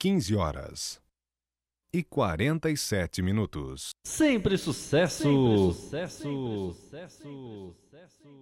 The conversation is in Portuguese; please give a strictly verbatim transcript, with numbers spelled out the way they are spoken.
quinze horas e quarenta e sete minutos. Sempre sucesso! Sempre sucesso! Sempre sucesso! Sempre sucesso!